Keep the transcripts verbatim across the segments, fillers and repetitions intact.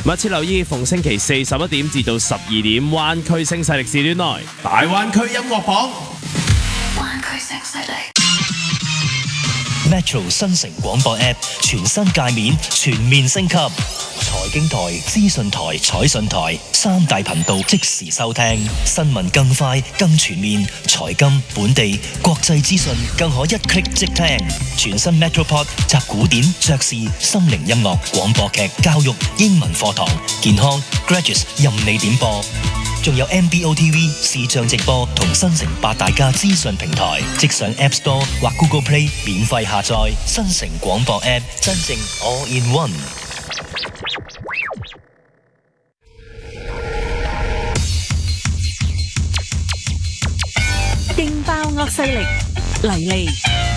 密切留意逢星期四十一點至到十二點，灣區聲勢力時段內大灣區音樂榜。 灣區聲勢力。 Metro 新城廣播 App 全新界面全面升級，財經台、資訊台、彩訊台三大頻道即時收聽，新聞更快更全面，財金、本地、國際資訊更可一 click 即聽。全新 Metropod 集古典、爵士、心靈音樂、廣播劇、教育、英文課堂、健康、Graduates 任你點播。仲有 M B O T V 視像直播同新城八大家資訊平台，即上 App Store 或 Google Play 免費下載新城廣播 App， 真正 All in One。 勁爆惡勢力黎利，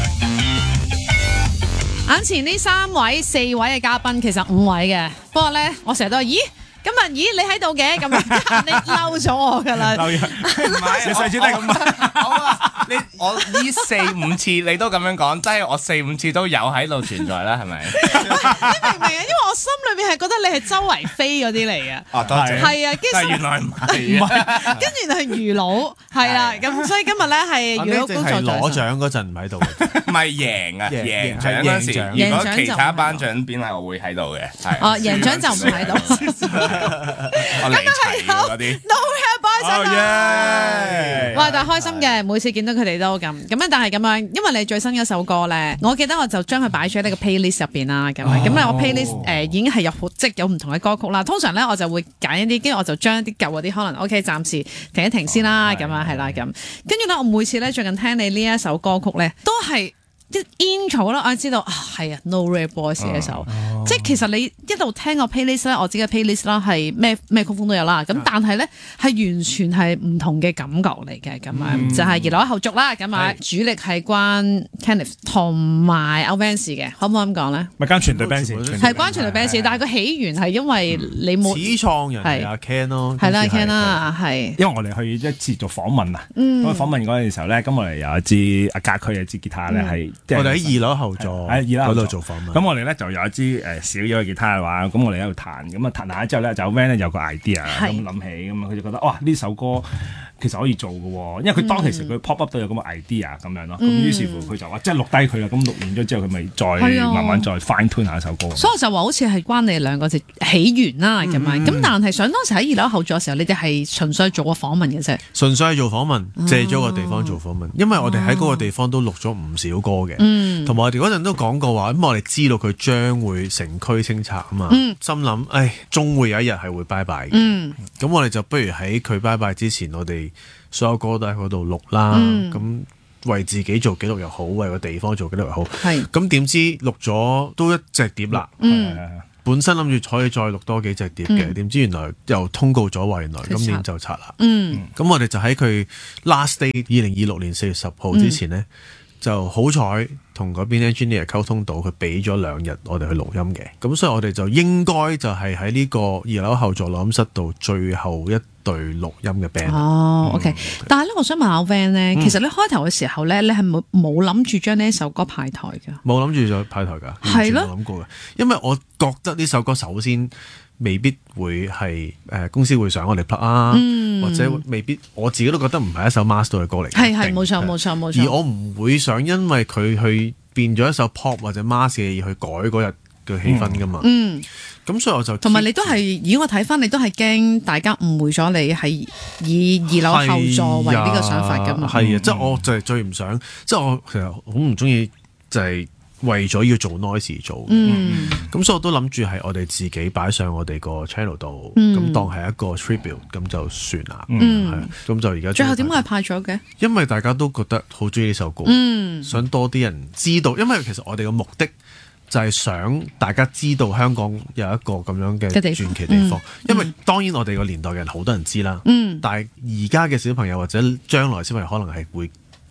眼前呢三位、四位嘅嘉賓，其實五位嘅，不過咧，我成日都話，咦？今日咦你喺度嘅咁樣，你嬲咗我㗎啦！ 嬲人，唔係，你上次都係咁。好啊，你我呢四五次你都咁樣講，即係我四五次都有喺度存在啦，係咪？ 你明唔明啊？因為我心裏面係覺得你係周圍飛嗰啲嚟嘅。 啊，多謝。 係啊， 但係原來唔係，唔係， 跟住原來係魚佬，係啦，咁所以今日咧係魚佬工作在身。 攞獎嗰陣唔喺度， 唔係贏啊，贏獎嗰時，如果其他頒獎邊係我會喺度嘅，係。 哦，贏獎就唔喺度。 我嚟齊嗰啲 No Hair Boys 啊！哇，但係開心嘅，每次見到佢哋都咁咁樣，但係咁樣，因為你最新嗰首歌咧，我記得我就將佢擺咗喺呢個 playlist 入邊啦，咁樣咁咧我 playlist 誒已經係有好即有唔同嘅歌曲啦。通常咧我就會揀一啲，跟住我就將一啲舊嗰啲可能 OK 暫時停一停先啦，咁樣係啦咁。跟住咧我每次咧最近聽你呢一首歌曲咧，都係啲 intro 啦，我知道啊係啊 No Hair Boys 呢一首。即係其實你一路聽個 playlist 咧，我自己嘅 playlist 啦係咩咩曲風都有啦，咁但係咧係完全係唔同嘅感覺嚟嘅，咁啊、嗯、就係二樓後續啦，咁啊主力係關 Kenneth 同埋 Vans 嘅，可唔可以咁講咧？ 咪關全隊 Vans 係關全隊 Vans，但係個起源係因為你冇始創人係阿 Ken 咯， 係啦 Ken 啦，係因為我哋去一次做訪問啊，咁訪問嗰陣時候咧，咁我哋有一支阿家駒嘅支吉他咧係， 我哋喺二樓後座喺二樓嗰度做訪問， 咁我哋咧就有一支誒小嘅吉他嘅話，咁我哋喺度彈，咁啊彈彈之後咧，就 Van 咧有個 idea，咁諗起，咁啊佢就覺得哇呢首歌其實可以做嘅喎，因為佢當其時佢 pop up 都有咁嘅 idea 咁樣咯，咁、嗯、於是乎佢就話即係錄低佢啦，咁錄完咗之後佢咪再慢慢再 fine tune 下首歌。 所以我就話好似係關你哋兩個字起源啦咁樣，咁、嗯、但係想當時喺二樓後座嘅時候，你哋係純粹做個訪問嘅啫， 純粹係做訪問，借咗個地方做訪問，因為我哋喺嗰個地方都錄咗唔少歌嘅，同埋、嗯、我哋嗰陣都講過話，咁我哋知道佢將會成區清拆啊嘛，嗯、心諗唉，終會有一日係會拜拜嘅，咁、嗯、我哋就不如喺佢拜拜之前，我哋所有歌都喺嗰度錄啦，咁、嗯、為自己做記錄又好，為個地方做記錄又好，咁點知錄咗都一隻碟啦。嗯本身諗住可以再錄多幾隻碟嘅，點、嗯、知原來又通告咗話原來今年就拆啦。咁、嗯、我哋就喺佢 last day 二零二六年四月十號之前呢，嗯、就好彩同嗰邊 engineer 溝通到，佢俾咗兩日我哋去錄音嘅。咁所以我哋就應該就係喺呢個二樓後座錄音室度最後一隊錄音嘅 band。哦 ，OK、嗯。但係咧，我想問下 Van 咧，其實你開頭嘅時候咧，你係冇冇諗住將呢一首歌派台㗎？冇諗住再派台㗎，係咯，冇諗過嘅。因為我覺得呢首歌首先未必會係誒、呃、公司會想我哋 plug 啊，嗯、或者未必我自己都覺得唔係一首 master 嘅歌嚟。係係冇錯冇錯冇錯。而我唔會想因為佢去變咗一首 pop 或者 master 嘅嘢去改嗰日嘅氣氛㗎嘛。嗯。咁所以我就同埋你都係，如果我睇翻你都係驚大家誤會咗你係以二樓後座為呢個想法㗎嘛。係啊，嗯、即係我就係最唔想，即係我其實好唔中意就係、是。為咗要做 noise 做，咁、嗯、所以我都諗住係我哋自己擺上我哋個 channel 度，咁、嗯、當係一個 tribute，咁就算啦。係、嗯，咁就而家最後點解係派咗嘅？因為大家都覺得好中意呢首歌，嗯、想多啲人知道。因為其實我哋嘅目的就係想大家知道香港有一個咁樣嘅傳奇地方。嗯、因為當然我哋個年代嘅人好多人知啦，嗯、但係而家嘅小朋友或者將來小朋友可能係會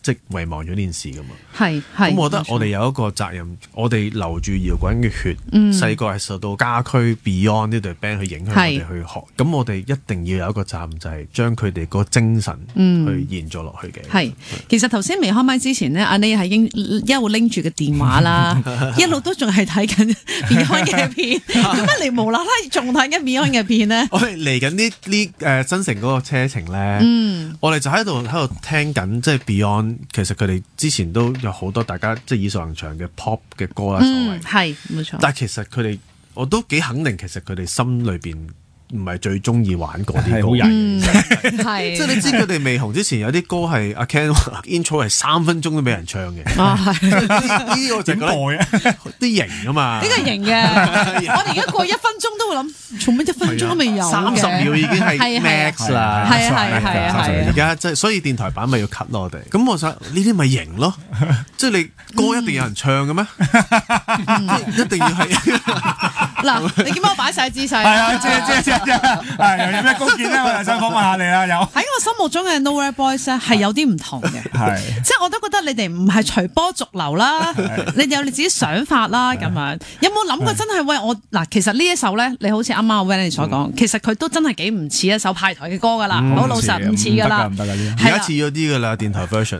即係遺忘咗呢件事噶嘛。 係係。 咁我覺得我哋有一個責任，我哋流住搖滾嘅血，細個係受到家駒 Beyond 呢隊 band 去影響我哋去學，咁我哋一定要有一個責任，就係將佢哋個精神去延續落去嘅。 係、嗯，其實頭先未開麥之前呢，阿 Nate 係已經一路拎住個電話啦，一路都仲係睇緊 Beyond 嘅片，點解你無啦啦仲睇緊 Beyond 嘅片呢？ 我哋嚟緊呢呢誒新城嗰個車程咧，嗯、我哋就喺度喺度聽緊，即係 Beyond，其實佢哋之前都有好多大家即係耳熟能詳嘅 pop 嘅歌啦，所謂係冇錯。 但係其實佢哋我都幾肯定，其實佢哋心裏邊唔係最中意玩嗰啲歌， 係即係你知佢哋未紅之前有啲歌係阿 Ken intro 係三分鐘都俾人唱嘅，呢啲我就覺得啲型啊嘛， 呢個型嘅，我哋而家過一分鐘都會諗，做咩一分鐘都未有？ 三十秒已經係 max 啦， 係啊係啊係啊係啊！ 而家即係所以電台版咪要 cut 咯我哋，咁我想呢啲咪型咯，即係你歌一定有人唱嘅咩？一定要係嗱，你見到我擺晒姿勢？ 係啊，即係即係。係有咩高見咧？我又想訪問下你啦。有喺我心目中嘅 Nowhere Boys 咧係有啲唔同嘅，係即係我都覺得你哋唔係隨波逐流啦，你哋有你自己想法啦咁樣。有冇諗過真係喂我嗱？其實呢一首咧，你好似啱啱阿 Wendy 所講，其實佢都真係幾唔似一首派台嘅歌噶啦，好老實唔似噶啦， 唔得而家似咗啲噶啦，電台 version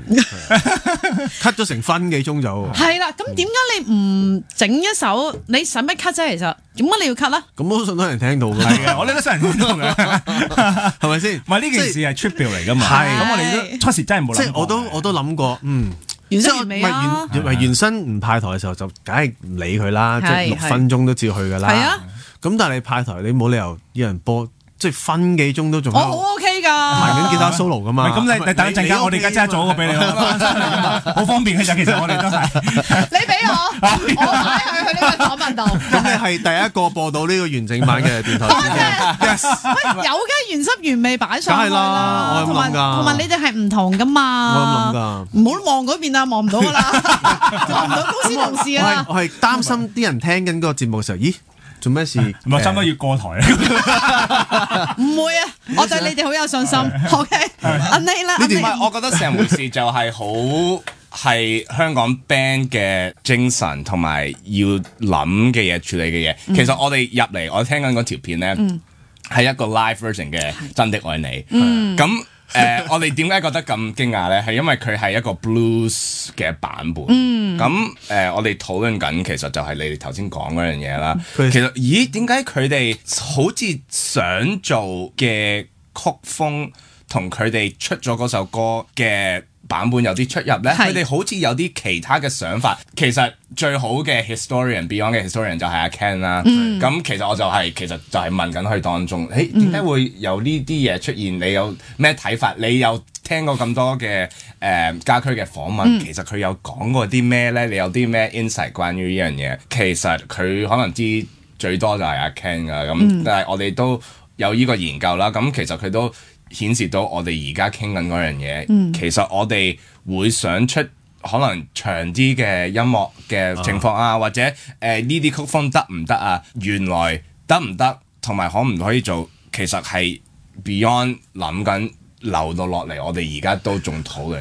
cut 咗成分幾鐘就係啦。咁點解你唔整一首？你使乜 cut 啫？其實點解你要 cut 咧？ 咁都信多人聽到嘅。 係嘅，我呢都信人聽到嘅， 係咪先？ 唔係呢件事係 tribute 嚟噶嘛？係咁，我哋都初時真係冇諗。 即係我都我都諗過，嗯， 原身原尾啊！ 原原身唔派台嘅時候就梗係唔理佢啦，即係六分鐘都照去噶啦。係啊，咁但係你派台你冇理由有人播。即係分幾鐘都仲， 我好 OK 㗎， 彈緊吉他 solo 㗎嘛。 咁你你等一陣間，我哋而家真係做一個俾你，好方便嘅啫。其實我哋都係你俾我，我擺佢去呢個訪問度。 咁你係第一個播到呢個完整版嘅電台。 喂，有嘅原汁原味擺上去啦。 我咁諗㗎。 同埋你哋係唔同㗎嘛。 我咁諗㗎。 唔好望嗰邊啊，望唔到㗎啦，望唔到公司同事啊。 我係擔心啲人聽緊嗰個節目嘅時候，咦？做咩事？ 唔係差唔多要過台啦？ 唔會啊！我對你哋好有信心。OK，阿 Nate 啦， 呢段唔係，我覺得成回事就係好係香港 band 嘅精神同埋要諗嘅嘢、處理嘅嘢。 嗯、 其實我哋入嚟，我聽緊嗰條片咧，係、嗯、一個 live version 嘅《真的愛你》。 嗯， 咁。誒、呃，我哋點解覺得咁驚訝咧？係因為佢係一個 blues 嘅版本。嗯，咁誒、呃，我哋討論緊，其實就係你哋頭先講嗰樣嘢啦。其實，咦，點解佢哋好似想做嘅曲風同佢哋出咗嗰首歌嘅版本有啲出入咧？佢哋好似有啲其他嘅想法。其實最好嘅 historian Beyond 嘅 historian 就係阿 Ken 啦。咁、嗯、其實我就係、是、其實就係問緊佢當中，誒點解會有呢啲嘢出現？你有咩睇法？你有聽過咁多嘅誒家駒嘅訪問，嗯、其實佢有講過啲咩咧？你有啲咩 insight 關於呢樣嘢？其實佢可能知最多就係阿 Ken 㗎。咁、嗯、但係我哋都有呢個研究啦。咁其實佢都顯示到我哋而家傾緊嗰樣嘢，嗯、其實我哋會想出可能長啲嘅音樂嘅情況啊，或者誒呢啲曲風得唔得啊？原來得唔得，同埋可唔可以做，其實係 Beyond 諗緊留到落嚟，我哋而家都仲討論。